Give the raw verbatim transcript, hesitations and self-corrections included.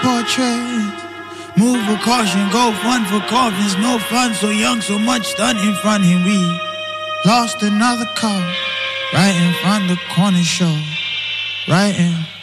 portrait. Move with caution, go fun for coffins. No fun, so young, so much done in front of him. We lost another car right in front of the corner show. Right in